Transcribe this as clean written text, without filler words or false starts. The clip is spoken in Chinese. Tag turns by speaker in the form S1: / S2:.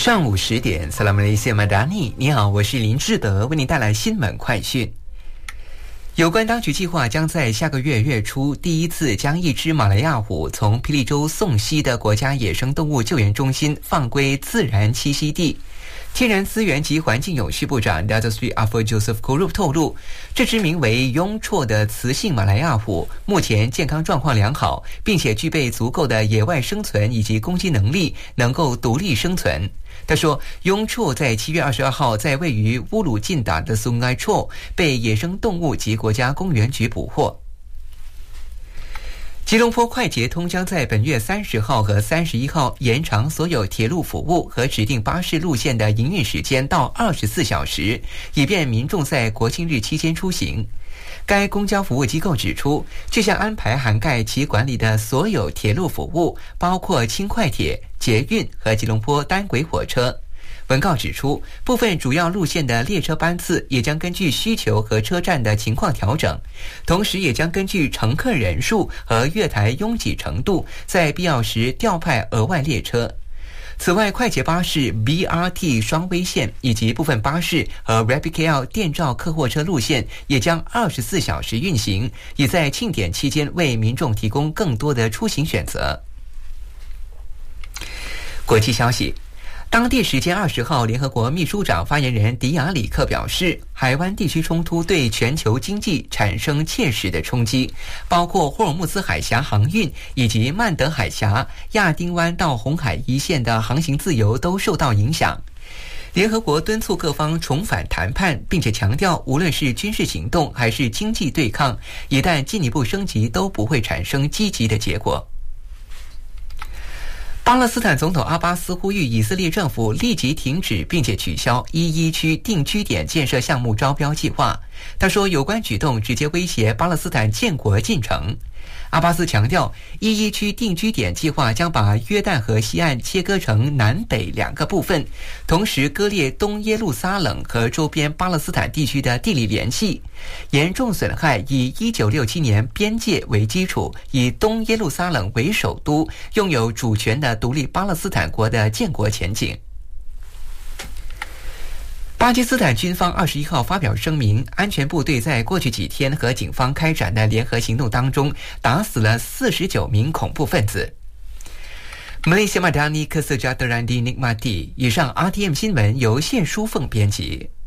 S1: 上午10点 Assalamualaikum Madani， 你好，我是林志德，为您带来新闻快讯。有关当局计划将在下个月月初第一次将一只马来亚虎从霹雳州宋溪的国家野生动物救援中心放归自然栖息地。天然资源及环境永续部长 Datuk Seri Afur Joseph Kurup 透露，这只名为雍绰的雌性马来亚虎目前健康状况良好，并且具备足够的野外生存以及攻击能力，能够独立生存。他说，雍绰在7月22号在位于乌鲁劲达的Sungai Chor被野生动物及国家公园局捕获。吉隆坡快捷通将在本月30号和31号延长所有铁路服务和指定巴士路线的营运时间到24小时，以便民众在国庆日期间出行。该公交服务机构指出，这项安排涵盖其管理的所有铁路服务，包括轻快铁、捷运和吉隆坡单轨火车。文告指出，部分主要路线的列车班次也将根据需求和车站的情况调整，同时也将根据乘客人数和月台拥挤程度，在必要时调派额外列车。此外，快捷巴士 BRT 双威线以及部分巴士和 Rapid KL 电召客货车路线也将24小时运行，以在庆典期间为民众提供更多的出行选择。国际消息，当地时间20号，联合国秘书长发言人迪亚里克表示，海湾地区冲突对全球经济产生切实的冲击，包括霍尔木兹海峡航运以及曼德海峡、亚丁湾到红海一线的航行自由都受到影响。联合国敦促各方重返谈判，并且强调，无论是军事行动还是经济对抗，一旦进一步升级，都不会产生积极的结果。巴勒斯坦总统阿巴斯呼吁以色列政府立即停止并且取消11区定居点建设项目招标计划。他说，有关举动直接威胁巴勒斯坦建国进程。阿巴斯强调，11区定居点计划将把约旦河西岸切割成南北2个部分，同时割裂东耶路撒冷和周边巴勒斯坦地区的地理联系，严重损害以1967年边界为基础，以东耶路撒冷为首都，拥有主权的独立巴勒斯坦国的建国前景。巴基斯坦军方21号发表声明，安全部队在过去几天和警方开展的联合行动当中，打死了49名恐怖分子。Malaysia Madani Kesejahteraan Dinikmati， 以上 RTM 新闻由谢淑凤编辑。